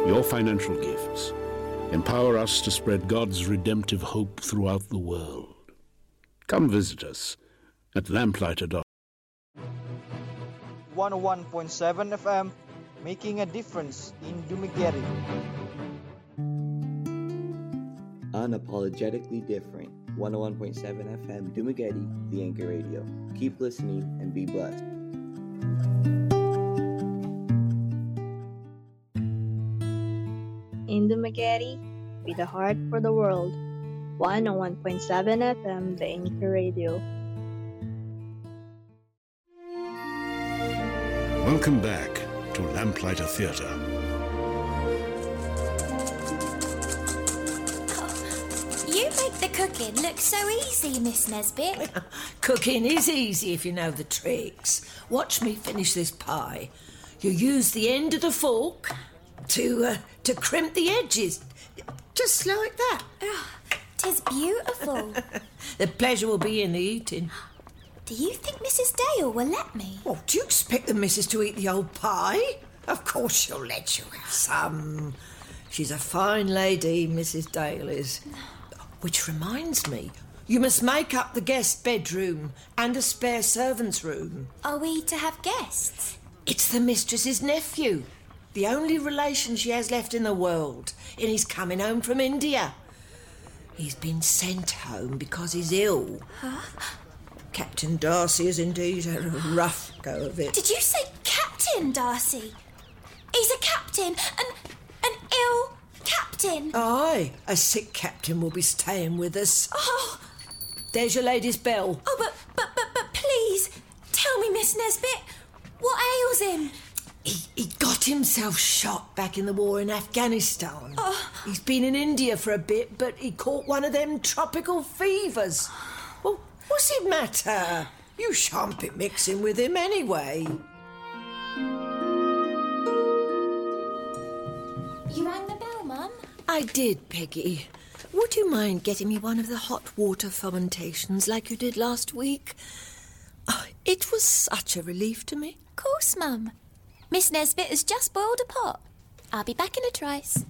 your financial gifts empower us to spread God's redemptive hope throughout the world. Come visit us at lamplighter.com. 101.7 FM, making a difference in Dumaguete. Unapologetically different. 101.7 FM, Dumaguete, the Anchor Radio. Keep listening and be blessed. In Dumaguete, with a heart for the world. 101.7 FM, the Anchor Radio. Welcome back to Lamplighter Theatre. You make the cooking look so easy, Miss Nesbit. Cooking is easy if you know the tricks. Watch me finish this pie. You use the end of the fork to crimp the edges. Just like that. Oh, 'tis beautiful. The pleasure will be in the eating. Do you think Mrs. Dale will let me? Well, do you expect the missus to eat the old pie? Of course she'll let you have some. She's a fine lady, Mrs. Dale is. Which reminds me, you must make up the guest bedroom and a spare servant's room. Are we to have guests? It's the mistress's nephew, the only relation she has left in the world, and he's coming home from India. He's been sent home because he's ill. Huh? Captain Darcy has indeed had a rough go of it. Did you say Captain Darcy? He's a captain, an ill captain. Aye, a sick captain will be staying with us. Oh, There's your lady's bell. oh, but please, tell me, Miss Nesbit, what ails him? He got himself shot back in the war in Afghanistan. Oh. He's been in India for a bit, but he caught one of them tropical fevers. Well, what's it matter? You shan't be mixing with him anyway. You rang the bell, Mum? I did, Peggy. Would you mind getting me one of the hot water fermentations like you did last week? Oh, it was such a relief to me. Of course, Mum. Miss Nesbit has just boiled a pot. I'll be back in a trice.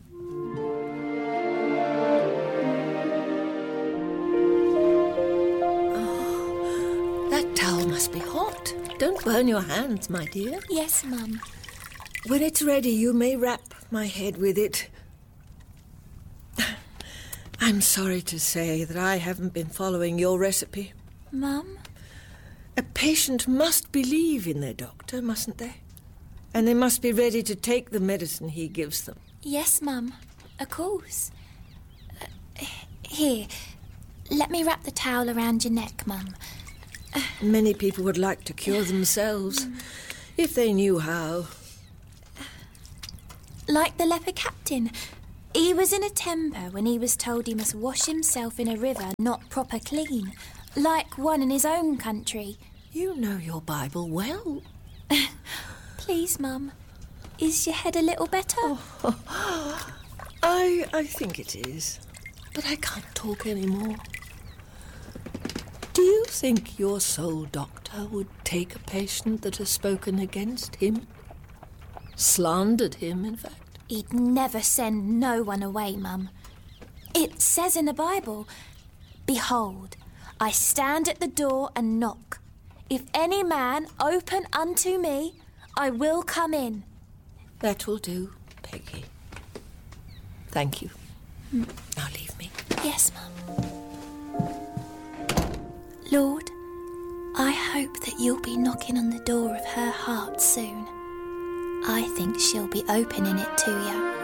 Oh, that towel must be hot. Don't burn your hands, my dear. Yes, Mum. When it's ready, you may wrap my head with it. I'm sorry to say that I haven't been following your recipe. Mum? A patient must believe in their doctor, mustn't they? And they must be ready to take the medicine he gives them. Yes, Mum. Of course. Here, let me wrap the towel around your neck, Mum. Many people would like to cure themselves, if they knew how. Like the leper captain. He was in a temper when he was told he must wash himself in a river not proper clean, like one in his own country. You know your Bible well. Please, Mum. Is your head a little better? Oh, I think it is, but I can't talk anymore. Do you think your soul doctor would take a patient that has spoken against him? Slandered him, in fact? He'd never send no one away, Mum. It says in the Bible, "Behold, I stand at the door and knock. If any man open unto me, I will come in." That will do, Peggy. Thank you. Now leave me. Yes, Mum. Lord, I hope that you'll be knocking on the door of her heart soon. I think she'll be opening it to you.